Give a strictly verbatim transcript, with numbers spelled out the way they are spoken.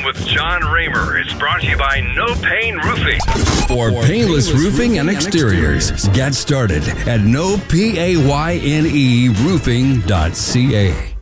with John Raymer is brought to you by No Pain Roofing. For painless roofing and exteriors, get started at no P A Y N E roofing dot C A.